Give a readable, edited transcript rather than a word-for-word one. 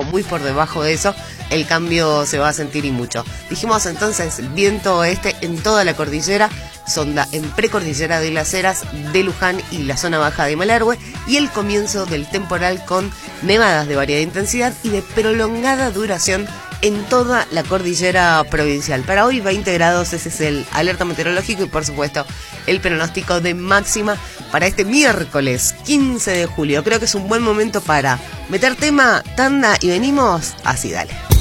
o muy por debajo de eso, el cambio se va a sentir y mucho. Dijimos entonces, viento oeste en toda la cordillera, sonda en precordillera de las Heras, de Luján y la zona baja de Malargüe, y el comienzo del temporal con nevadas de variada intensidad y de prolongada duración en toda la cordillera provincial. Para hoy 20 grados, ese es el alerta meteorológico y por supuesto el pronóstico de máxima para este miércoles 15 de julio. Creo que es un buen momento para meter tema, tanda y venimos así, dale.